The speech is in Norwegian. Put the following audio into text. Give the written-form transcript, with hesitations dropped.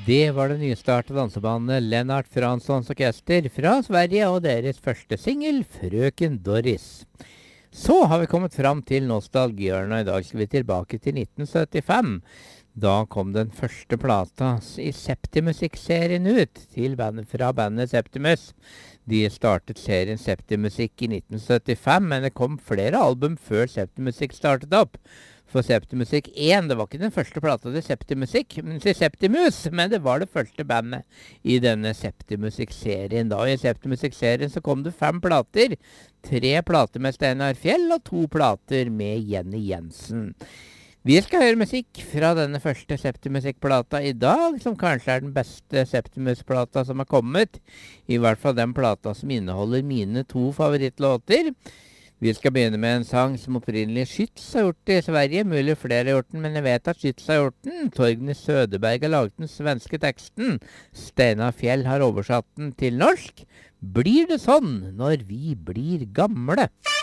Det var det nystartede dansebandet Lennart Franssons orkester fra Sverige og deres første singel, Frøken Doris. Så har vi kommet fram til nostalgihjørnet, og i dag skal vi tilbake til 1975. Da kom den første plata i Septimusikk-serien ut fra bandet Septimus. De startet serien Septimusikk i 1975, men det kom flere album før Septimusikk startet opp. For Septimusikk 1, det var ikke den første plata til Septimusikk, men til Septimus, men det var det første bandet i denne Septimusikk-serien. Da i Septimusikk-serien så kom det 5 plater, 3 plater med Steinar Fjell og 2 plater med Jenny Jensen. Vi skal høre musikk fra denne første Septimusikk-plata i dag, som kanskje er den beste Septimus-plata som har kommet. I hvert fall den plata som inneholder mine 2 favorittlåter. Vi skal begynne med en sang som opprinnelig Skytz har gjort i Sverige. Mulig flere har gjort den, men jeg vet at Skytz har gjort den. Torgny Søderberg har laget den svenske teksten. Steinar Fjell har oversatt den til norsk. Blir det sånn når vi blir gamle?